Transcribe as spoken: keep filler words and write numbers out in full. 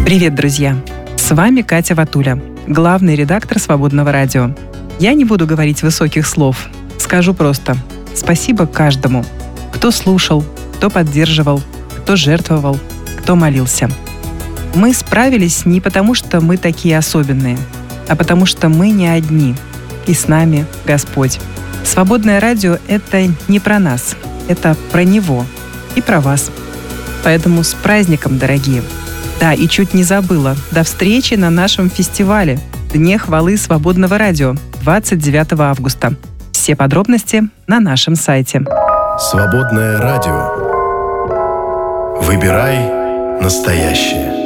Привет, друзья! С вами Катя Ватуля, главный редактор «Свободного радио». Я не буду говорить высоких слов. Скажу просто спасибо каждому, кто слушал, кто поддерживал, кто жертвовал, кто молился. Мы справились не потому, что мы такие особенные, а потому что мы не одни, и с нами Господь. «Свободное радио» — это не про нас, это про Него и про вас. Поэтому с праздником, дорогие! Да, и чуть не забыла. До встречи на нашем фестивале «Дне хвалы Свободного радио» двадцать девятого августа. Все подробности на нашем сайте. Свободное радио. Выбирай настоящее.